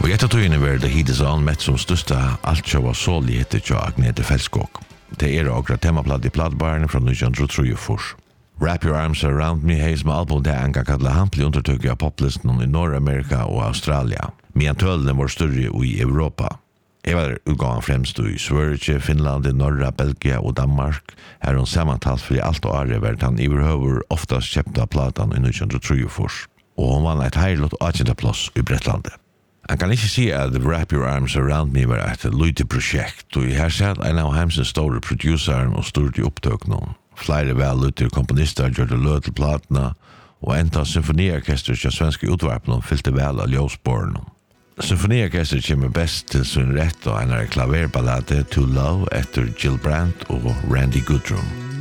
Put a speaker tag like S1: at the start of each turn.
S1: Og etter tøyene var det hittills anmett som største alt som var såligheter til Agnete Felskog. Det akkurat temaplatt i plattbaren fra 1934. Wrap Your Arms Around Me heis med album det en gang kallet hampelig undertøkket av poplisten i Nordamerika og Australia. Men tølene var større i Europa. Jeg var utgangen fremst i Sverige, Finland, Norra, Belgia og Danmark. Her hun sammantalt for alt og året vært han iverhøver oftast kjøpt av platan i 1934. Og hun vann et heilått 18. plass i Bretlandet. Han kan ikke si at Wrap Your Arms Around Me var et lydelig prosjekt, og her satt en av hemsens store produceren og stort i opptøkene. Flere vellytter komponister gjør det lød til platene, og enda symfoniorkester til svenske utvarpene fylte vel av ljøsborene. Symfoniorkester kommer best til sin rett og en klaverballade To Love etter Jill Brandt og Randy Goodrum.